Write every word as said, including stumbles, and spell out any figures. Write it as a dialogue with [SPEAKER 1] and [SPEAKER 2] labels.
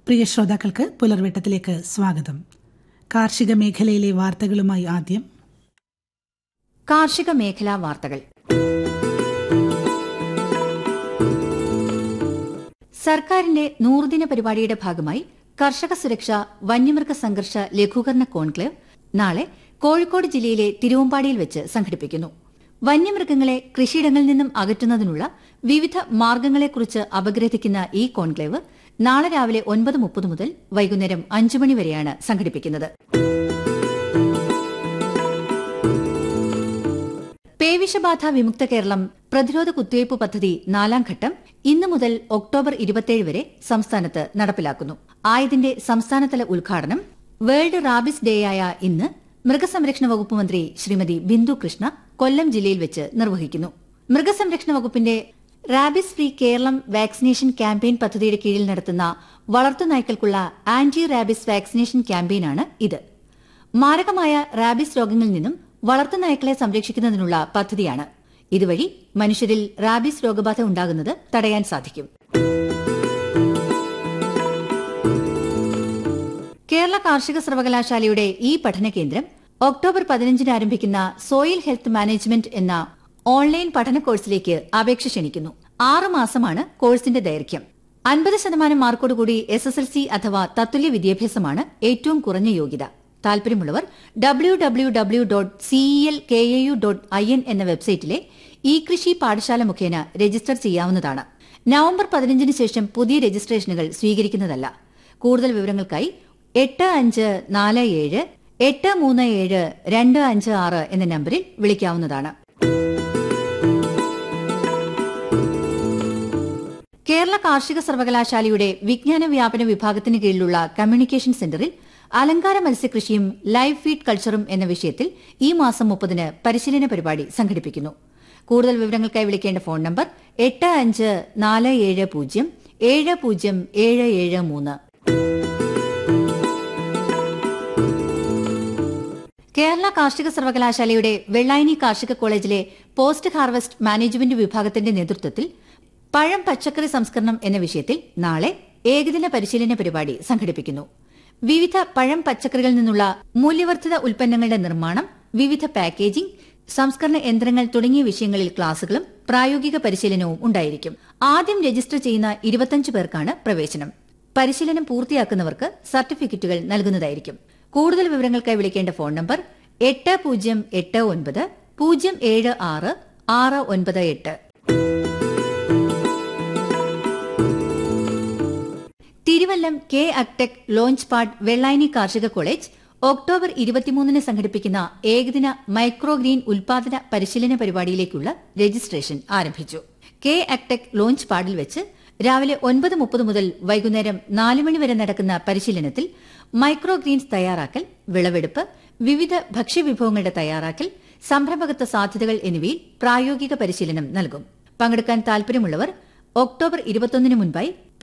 [SPEAKER 1] പ്രിയ ശ്രോതാക്കൾക്ക് പുലർവെട്ടത്തിലേക്ക് സ്വാഗതം. കാർഷിക മേഖലയിലെ വാർത്തകളുമായി ആദ്യം
[SPEAKER 2] കാർഷിക മേഖലാ വാർത്തകൾ. സർക്കാരിന്റെ നൂറുദിന പരിപാടിയുടെ ഭാഗമായി കർഷക സുരക്ഷ വന്യമൃഗ സംഘർഷ ലഘൂകരണ കോൺക്ലേവ് നാളെ കോഴിക്കോട് ജില്ലയിലെ തിരുവമ്പാടിയിൽ വെച്ച് സംഘടിപ്പിക്കുന്നു. വന്യമൃഗങ്ങളെ കൃഷിയിടങ്ങളിൽ നിന്നും അകറ്റുന്നതിനുള്ള വിവിധ മാർഗ്ഗങ്ങളെക്കുറിച്ച് അപഗ്രഥിക്കുന്ന ഈ കോൺക്ലേവ് നാളെ രാവിലെ ഒൻപത് മുപ്പത് മുതൽ വൈകുന്നേരം അഞ്ചു മണി വരെയാണ് സംഘടിപ്പിക്കുന്നത്. പേവിഷബാധ വിമുക്ത കേരളം പ്രതിരോധ കുത്തിവയ്പ് പദ്ധതി നാലാം ഘട്ടം ഇന്നു മുതൽ ഒക്ടോബർ ഇരുപത്തിയേഴ് വരെ സംസ്ഥാനത്ത് നടപ്പിലാക്കുന്നു. ആയതിന്റെ സംസ്ഥാനതല ഉദ്ഘാടനം വേൾഡ് റാബിസ് ഡേയായ ഇന്ന് മൃഗസംരക്ഷണ വകുപ്പ് മന്ത്രി ശ്രീമതി ബിന്ദു കൃഷ്ണ കൊല്ലം ജില്ലയിൽ വെച്ച് നിർവഹിക്കുന്നു. മൃഗസംരക്ഷണ വകുപ്പിന്റെ rabies free Keralam vaccination campaign പദ്ധതിയുടെ കീഴിൽ നടത്തുന്ന വളർത്തുനായ്ക്കൾക്കുള്ള ആന്റി റാബിസ് വാക്സിനേഷൻ ക്യാമ്പയിനാണ് ഇത്. മാരകമായ റാബിസ് രോഗങ്ങളിൽ നിന്നും വളർത്തുനായ്ക്കളെ സംരക്ഷിക്കുന്നതിനുള്ള പദ്ധതിയാണ്. ഇതുവഴി മനുഷ്യരിൽ റാബിസ് രോഗബാധ ഉണ്ടാകുന്നത് തടയാൻ സാധിക്കും. കേരള കാർഷിക സർവകലാശാലയുടെ ഈ പഠന കേന്ദ്രം ഒക്ടോബർ പതിനഞ്ചിന് ആരംഭിക്കുന്ന സോയിൽ ഹെൽത്ത് മാനേജ്മെന്റ് എന്ന ഓൺലൈൻ പഠന കോഴ്സിലേക്ക് അപേക്ഷ ക്ഷണിക്കുന്നു. ആറ് മാസമാണ് കോഴ്സിന്റെ ദൈർഘ്യം. അൻപത് ശതമാനം മാർക്കോടുകൂടി എസ് എസ് എൽ സി അഥവാ തത്തുല്യ വിദ്യാഭ്യാസമാണ് ഏറ്റവും കുറഞ്ഞ യോഗ്യത. താൽപര്യമുള്ളവർ W W W dot CEL K A U dot I N എന്ന വെബ്സൈറ്റിലെ ഇ കൃഷി പാഠശാല മുഖേന രജിസ്റ്റർ ചെയ്യാവുന്നതാണ്. നവംബർ പതിനഞ്ചിന് ശേഷം പുതിയ രജിസ്ട്രേഷനുകൾ സ്വീകരിക്കുന്നതല്ല. കൂടുതൽ വിവരങ്ങൾക്കായി എട്ട് അഞ്ച് നാല് ഏഴ് എട്ട് മൂന്ന് ഏഴ് രണ്ട് അഞ്ച് ആറ് എന്ന നമ്പറിൽ വിളിക്കാവുന്നതാണ്. കേരള കാർഷിക സർവകലാശാലയുടെ വിജ്ഞാന വ്യാപന വിഭാഗത്തിന് കീഴിലുള്ള കമ്മ്യൂണിക്കേഷൻ സെന്ററിൽ അലങ്കാര മത്സ്യകൃഷിയും ലൈവ് ഫീഡ് കൾച്ചറും എന്ന വിഷയത്തിൽ ഈ മാസം മുപ്പതിന് പരിശീലന പരിപാടി സംഘടിപ്പിക്കുന്നു. കൂടുതൽ വിവരങ്ങൾക്കായി വിളിക്കേണ്ട ഫോൺ നമ്പർ എട്ട് അഞ്ച് നാല് ഏഴ് പൂജ്യം ഏഴ് പൂജ്യം ഏഴ് ഏഴ് മൂന്ന്. കേരള കാർഷിക സർവകലാശാലയുടെ വെള്ളായണി കാർഷിക കോളേജിലെ പോസ്റ്റ് ഹാർവസ്റ്റ് മാനേജ്മെന്റ് വിഭാഗത്തിന്റെ നേതൃത്വത്തിൽ പഴം പച്ചക്കറി സംസ്കരണം എന്ന വിഷയത്തിൽ നാളെ ഏകദിന പരിശീലന പരിപാടി സംഘടിപ്പിക്കുന്നു. വിവിധ പഴം പച്ചക്കറികളിൽ നിന്നുള്ള മൂല്യവർദ്ധിത ഉൽപ്പന്നങ്ങളുടെ നിർമ്മാണം, വിവിധ പാക്കേജിംഗ്, സംസ്കരണ യന്ത്രങ്ങൾ തുടങ്ങിയ വിഷയങ്ങളിൽ ക്ലാസുകളും പ്രായോഗിക പരിശീലനവും ഉണ്ടായിരിക്കും. ആദ്യം രജിസ്റ്റർ ചെയ്യുന്ന ഇരുപത്തിയഞ്ച് പേർക്കാണ് പ്രവേശനം. പരിശീലനം പൂർത്തിയാക്കുന്നവർക്ക് സർട്ടിഫിക്കറ്റുകൾ നൽകുന്നതായിരിക്കും. കൂടുതൽ വിവരങ്ങൾക്കായി വിളിക്കേണ്ട ഫോൺ നമ്പർ എട്ട് പൂജ്യം എട്ട് ഒൻപത് പൂജ്യം ഏഴ് ആറ് ആറ് ഒൻപത് എട്ട്. Thiruvallam K അക്ടെക് launch pad Vellayani കാർഷിക കോളേജ് ഒക്ടോബർ ഇരുപത്തിമൂന്നിന് സംഘടിപ്പിക്കുന്ന ഏകദിന മൈക്രോ ഗ്രീൻ ഉൽപാദന പരിശീലന പരിപാടിയിലേക്കുള്ള രജിസ്ട്രേഷൻ ആരംഭിച്ചു. കെ അക്ടെക് ലോഞ്ച് പാഡിൽ വെച്ച് രാവിലെ ഒൻപത് മുപ്പത് മുതൽ വൈകുന്നേരം നാല് മണി വരെ നടക്കുന്ന പരിശീലനത്തിൽ മൈക്രോ ഗ്രീൻസ് തയ്യാറാക്കൽ, വിളവെടുപ്പ്, വിവിധ ഭക്ഷ്യവിഭവങ്ങളുടെ തയ്യാറാക്കൽ, സംരംഭകത്വ സാധ്യതകൾ എന്നിവയിൽ പ്രായോഗിക പരിശീലനം നൽകും. പങ്കെടുക്കാൻ താൽപര്യമുള്ളവർ ഒക്ടോബർ ഇരുപത്തൊന്നിന് മുൻപായി